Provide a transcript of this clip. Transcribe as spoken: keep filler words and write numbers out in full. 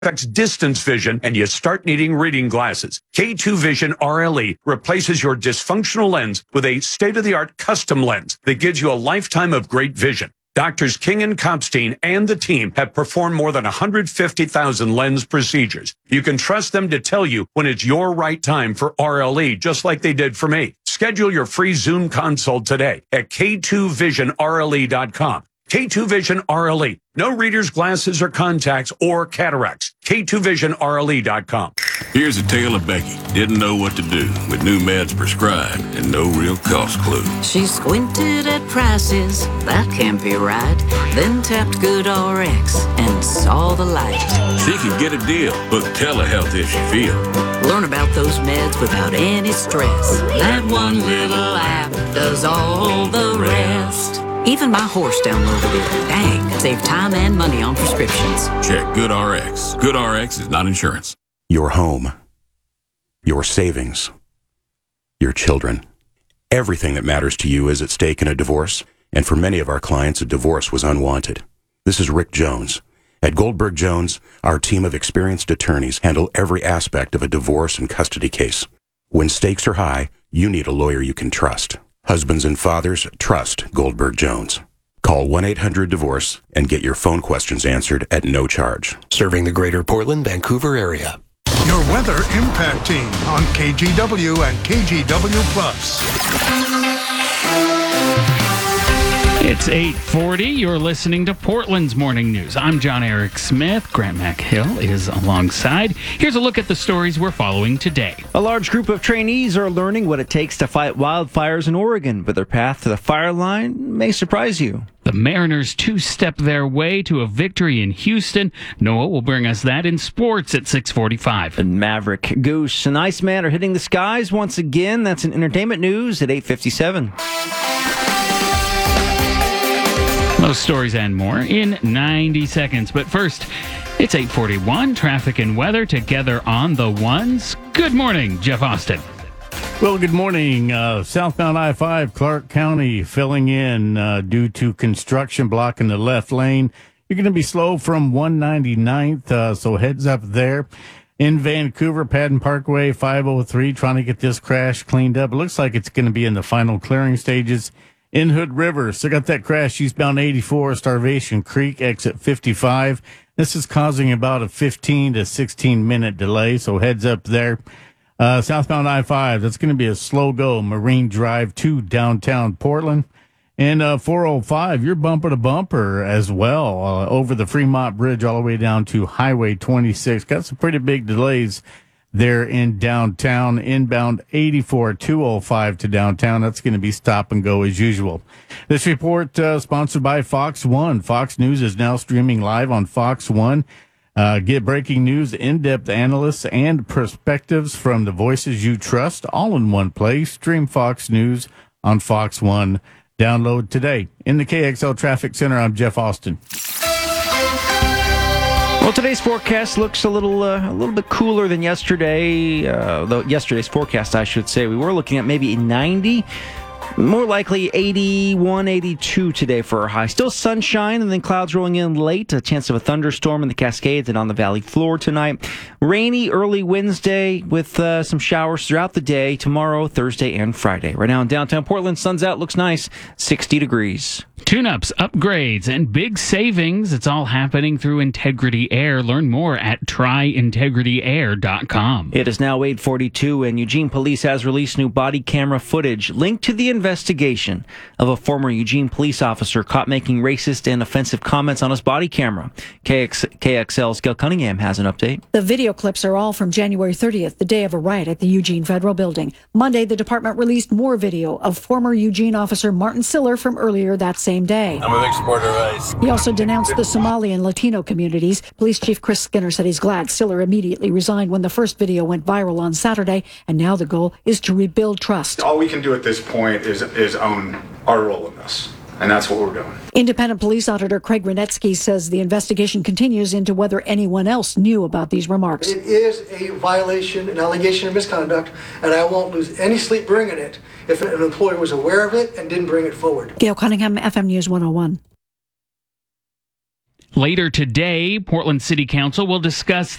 affects distance vision and you start needing reading glasses. K two Vision R L E replaces your dysfunctional lens with a state-of-the-art custom lens that gives you a lifetime of great vision. Doctors King and Kopstein and the team have performed more than one hundred fifty thousand lens procedures. You can trust them to tell you when it's your right time for R L E, just like they did for me. Schedule your free Zoom consult today at K two vision R L E dot com. K two Vision R L E. No readers, glasses, or contacts, or cataracts. K two vision R L E dot com. Here's a tale of Becky. Didn't know what to do with new meds prescribed and no real cost clue. She squinted at prices, that can't be right. Then tapped GoodRx and saw the light. She could get a deal. Book telehealth if she feel. Learn about those meds without any stress. That one little app does all the rest. Even my horse downloaded it. Dang, save time and money on prescriptions. Check GoodRx. GoodRx is not insurance. Your home, your savings, your children. Everything that matters to you is at stake in a divorce, and for many of our clients, a divorce was unwanted. This is Rick Jones. At Goldberg Jones, our team of experienced attorneys handle every aspect of a divorce and custody case. When stakes are high, you need a lawyer you can trust. Husbands and fathers, trust Goldberg Jones. Call one eight hundred divorce and get your phone questions answered at no charge. Serving the greater Portland, Vancouver area. Your weather impact team on K G W and K G W Plus. It's eight forty. You're listening to Portland's Morning News. I'm John Eric Smith. Grant McHill is alongside. Here's a look at the stories we're following today. A large group of trainees are learning what it takes to fight wildfires in Oregon, but their path to the fire line may surprise you. The Mariners two-step their way to a victory in Houston. Noah will bring us that in sports at six forty-five. And Maverick, Goose, and Iceman are hitting the skies once again. That's in entertainment news at eight fifty-seven. Those stories and more in ninety seconds. But first, it's eight forty-one. Traffic and weather together on the ones. Good morning, Jeff Austin. Well, good morning. Uh, southbound I five, Clark County, filling in uh, due to construction blocking the left lane. You're going to be slow from one ninety-ninth, uh, so heads up there. In Vancouver, Padden Parkway, five oh three, trying to get this crash cleaned up. It looks like it's going to be in the final clearing stages. In Hood River, still got that crash eastbound eighty-four, Starvation Creek, exit fifty-five. This is causing about a fifteen to sixteen minute delay, so heads up there. Uh, southbound I five, that's going to be a slow go. Marine Drive to downtown Portland. And uh, four oh five, you're bumper to bumper as well, uh, over the Fremont Bridge all the way down to Highway twenty-six. Got some pretty big delays there in downtown. Inbound eighty-four, two oh five to downtown. That's going to be stop and go as usual. This report uh, sponsored by Fox One. Fox News is now streaming live on Fox One. Uh, get breaking news, in-depth analysis, and perspectives from the voices you trust, all in one place. Stream Fox News on Fox One. Download today. In the K X L Traffic Center, I'm Jeff Austin. Well, today's forecast looks a little uh, a little bit cooler than yesterday. Uh, though yesterday's forecast, I should say. We were looking at maybe ninety. More likely eighty-one, eighty-two today for our high. Still sunshine and then clouds rolling in late. A chance of a thunderstorm in the Cascades and on the valley floor tonight. Rainy early Wednesday with uh, some showers throughout the day. Tomorrow, Thursday, and Friday. Right now in downtown Portland, sun's out, looks nice. sixty degrees. Tune-ups, upgrades, and big savings. It's all happening through Integrity Air. Learn more at try integrity air dot com. It is now eight forty-two, and Eugene Police has released new body camera footage linked to the investigation of a former Eugene police officer caught making racist and offensive comments on his body camera. K X, K X L's Gail Cunningham has an update. The video clips are all from January thirtieth, the day of a riot at the Eugene Federal Building. Monday, the department released more video of former Eugene officer Martin Siller from earlier that same day. I'm a big supporter of ICE. He also denounced the Somali and Latino communities. Police Chief Chris Skinner said he's glad Siller immediately resigned when the first video went viral on Saturday, and now the goal is to rebuild trust. All we can do at this point is, is own our role in this, and that's what we're doing. Independent police auditor Craig Renetsky says the investigation continues into whether anyone else knew about these remarks. It is a violation, an allegation of misconduct, and I won't lose any sleep bringing it if an employer was aware of it and didn't bring it forward. Gail Cunningham, F M News one oh one. Later today, Portland City Council will discuss